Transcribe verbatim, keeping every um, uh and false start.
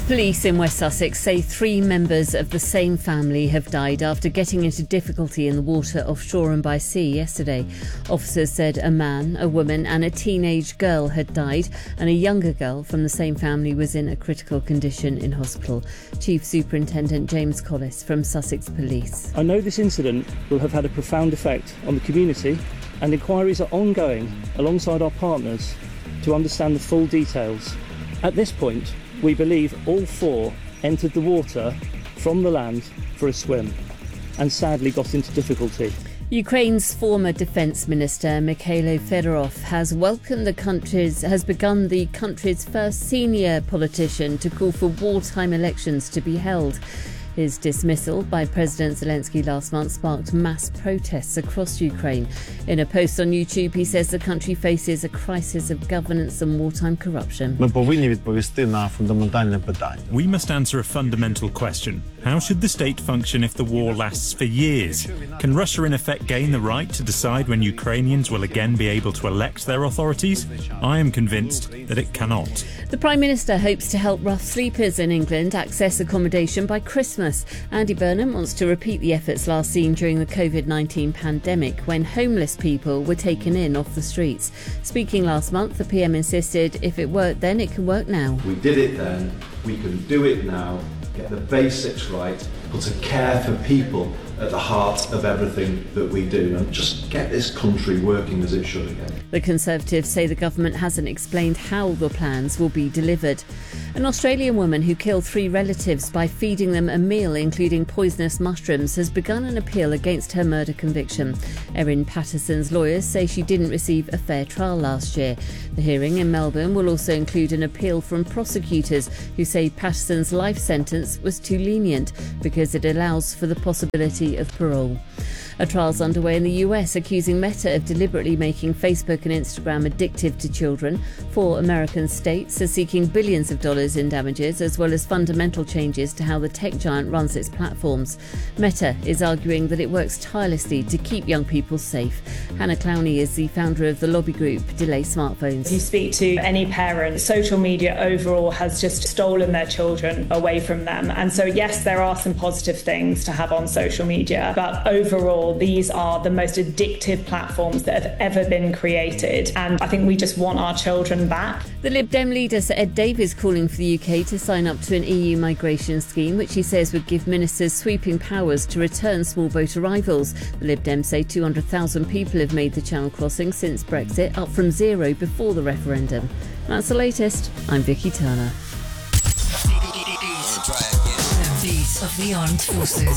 Police in West Sussex say three members of the same family have died after getting into difficulty in the water off Shoreham by Sea yesterday. Officers said a man, a woman and a teenage girl had died, and a younger girl from the same family was in a critical condition in hospital. Chief Superintendent James Collis from Sussex Police. I know this incident will have had a profound effect on the community, and inquiries are ongoing alongside our partners to understand the full details. At this point, we believe all four entered the water from the land for a swim and sadly got into difficulty. Ukraine's former defence minister Mikhailo Fedorov has welcomed the country's has begun the country's first senior politician to call for wartime elections to be held. His dismissal by President Zelensky last month sparked mass protests across Ukraine. In a post on YouTube, he says the country faces a crisis of governance and wartime corruption. Ми повинні відповісти на фундаментальне питання. We must answer a fundamental question. How should the state function if the war lasts for years? Can Russia in effect gain the right to decide when Ukrainians will again be able to elect their authorities? I am convinced that it cannot. The Prime Minister hopes to help rough sleepers in England access accommodation by Christmas. Andy Burnham wants to repeat the efforts last seen during the covid nineteen pandemic, when homeless people were taken in off the streets. Speaking last month, the P M insisted if it worked then, it can work now. We did it then, we can do it now, get the basics right, put a care for people at the heart of everything that we do, and just get this country working as it should again. The Conservatives say the government hasn't explained how the plans will be delivered. An Australian woman who killed three relatives by feeding them a meal including poisonous mushrooms has begun an appeal against her murder conviction. Erin Patterson's lawyers say she didn't receive a fair trial last year. The hearing in Melbourne will also include an appeal from prosecutors who say Patterson's life sentence was too lenient because it allows for the possibility of parole. A trial's underway in the U S accusing Meta of deliberately making Facebook and Instagram addictive to children. Four American states are seeking billions of dollars in damages, as well as fundamental changes to how the tech giant runs its platforms. Meta is arguing that it works tirelessly to keep young people safe. Hannah Clowney is the founder of the lobby group Delay Smartphones. If you speak to any parent, social media overall has just stolen their children away from them. And so yes, there are some positive things to have on social media, but overall these are the most addictive platforms that have ever been created, and I think we just want our children back. The Lib Dem leader Sir Ed Davey calling for the U K to sign up to an E U migration scheme which he says would give ministers sweeping powers to return small boat arrivals. The Lib Dem say two hundred thousand people have made the Channel crossing since Brexit, up from zero before the referendum. That's the latest. I'm Vicky Turner. The beat of the armed forces.